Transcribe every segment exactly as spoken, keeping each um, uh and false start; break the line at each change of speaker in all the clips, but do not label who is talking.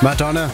Madonna,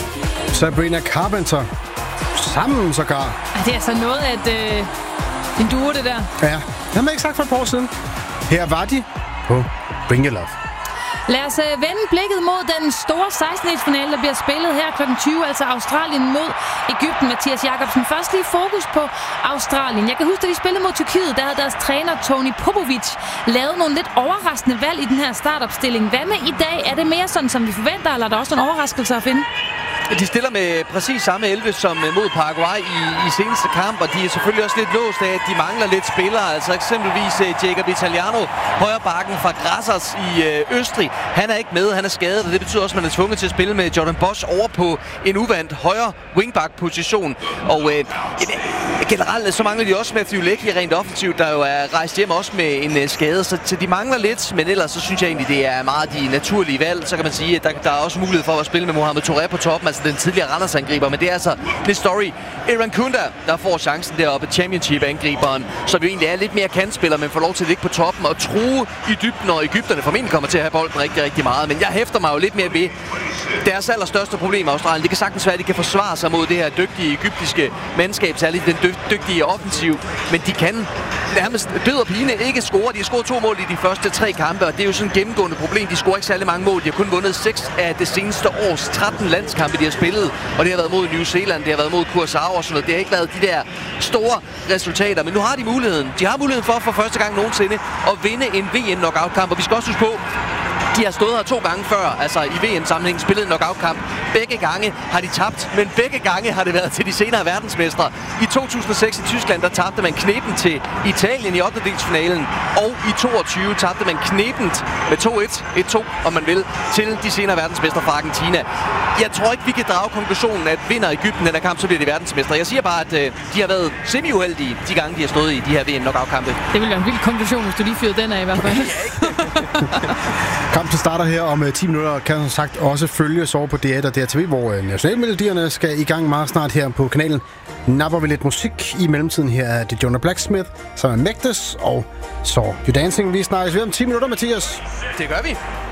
Sabrina Carpenter, sammen sågar.
Det er altså noget at øh, en duo, det der.
Ja, det har man ikke sagt for et par år siden. Her var de på Bring Your Love.
Lad os øh, vende blikket mod den store seksten-finale, der bliver spillet her klokken tyve, altså Australien mod Egypten. Mathias Jakobsen, først lige fokus på Australien. Jeg kan huske, at de spillede mod Tyrkiet, der havde deres træner Toni Popovic lavet nogle lidt overraskende valg i den her startopstilling. Hvad med i dag? Er det mere sådan, som vi forventer, eller er der også en overraskelse at finde?
De stiller med præcis samme elleve som mod Paraguay i, i seneste kamp, og de er selvfølgelig også lidt låst af, at de mangler lidt spillere. Altså eksempelvis uh, Jacob Italiano, højre bakken fra Grassers i uh, Østrig. Han er ikke med, han er skadet, og det betyder også, at man er tvunget til at spille med Jordan Bosch over på en uvandt højre wingback-position. Og uh, generelt så mangler de også Matthew Leckie rent offensivt, der jo er rejst hjem også med en uh, skade, så, så de mangler lidt, men ellers så synes jeg egentlig, det er meget de naturlige valg. Så kan man sige, at der, der er også mulighed for at spille med Mohamed Touré på toppen, altså den tidligere Randers-angriber, men det er altså det story. Aaron Kunda, der får chancen deroppe, Championship-angriberen, som jo egentlig er lidt mere kantspiller, men får lov til at ligge på toppen og true i dybden, og Egypterne formentlig kommer til at have bolden rigtig, rigtig meget. Men jeg hæfter mig jo lidt mere ved deres allerstørste problem i Australien. Det kan sagtens være, at de kan forsvare sig mod det her dygtige egyptiske mandskab, særligt den dy- dygtige offensiv, men de kan nærmest død og pine ikke score. De har scoret to mål i de første tre kampe, og det er jo sådan et gennemgående problem. De scorer ikke særlig mange mål. De har kun vundet seks af det seneste års tretten landskampe, de har spillet, og det har været mod New Zealand, det har været mod Curaçao og sådan noget. Det har ikke været de der store resultater, men nu har de muligheden. De har muligheden for for første gang nogensinde at vinde en V M-knockout-kamp, og vi skal også huske på, de har stået her to gange før, altså i V M-sammenhæng, spillet en knockout-kamp. Begge gange har de tabt, men begge gange har det været til de senere verdensmestre. I to tusind og seks i Tyskland, der tabte man knebent til Italien i ottendedelsfinalen, og i toogtyve tabte man knebent med to et, et to, om man vil, til de senere verdensmestre fra Argentina. Jeg tror ikke, vi kan drage konklusionen, at vinder Egypten den her kamp, så bliver de verdensmestre. Jeg siger bare, at øh, de har været semi-uheldige de gange, de har stået i de her V M-knockout-kampe.
Det vil være en vild konklusion, hvis du lige fyrede den af i hvert fald.
Kampen starter her om ti minutter, kan som sagt også følges over på D et og D R T V, hvor nationalmelodierne skal i gang meget snart her på kanalen. Napper vi lidt musik i mellemtiden. Her er det Jonah Blacksmith, som er Mægtes, og så You Dancing. Vi snakkes ved om ti minutter, Mathias.
Det gør vi.